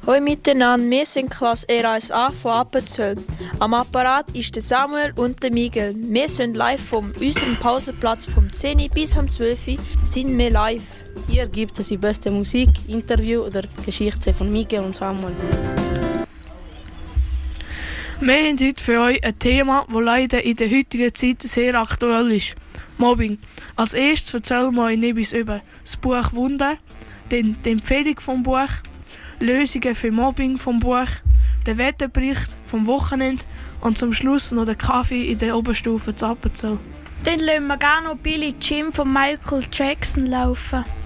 Hallo miteinander, wir sind Klasse R1a von Appenzell. Am Apparat ist der Samuel und der Miguel. Wir sind live von unserem Pausenplatz vom 10 bis um 12 Uhr sind wir live. Hier gibt es die beste Musik, Interview oder Geschichte von Miguel und Samuel. Wir haben heute für euch ein Thema, das leider in der heutigen Zeit sehr aktuell ist. Mobbing. Als erstes erzählen wir euch etwas über das Buch Wunder, dann die Empfehlung vom Buch, Lösungen für Mobbing vom Buch, den Wetterbericht vom Wochenende und zum Schluss noch den Kaffee in der Oberstufe zu Appenzell. Dann lassen wir gerne noch Billie Jean von Michael Jackson laufen.